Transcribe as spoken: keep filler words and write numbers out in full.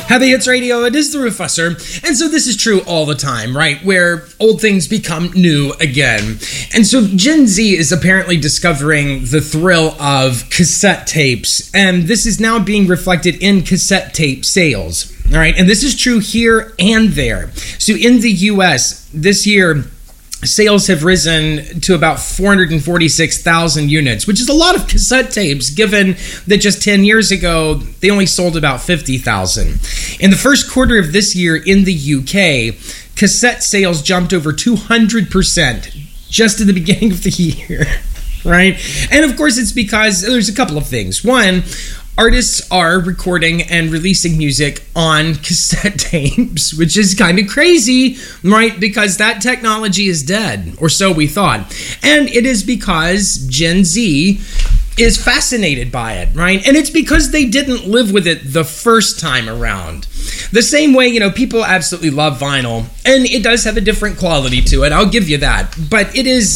Happy Hits Radio, it is the Rufusser, and so this is true all the time, right? Where old things become new again. And so Gen Z is apparently discovering the thrill of cassette tapes, and this is now being reflected in cassette tape sales, all right? And this is true here and there. So in the U S, this year, sales have risen to about four hundred forty-six thousand units, which is a lot of cassette tapes, given that just ten years ago, they only sold about fifty thousand. In the first quarter of this year in the U K, cassette sales jumped over two hundred percent just at the beginning of the year, right? And of course, it's because there's a couple of things. One, artists are recording and releasing music on cassette tapes, which is kind of crazy, right? Because that technology is dead, or so we thought. And it is because Gen Z is fascinated by it, right? And it's because they didn't live with it the first time around. The same way, you know, people absolutely love vinyl, and it does have a different quality to it, I'll give you that. But it is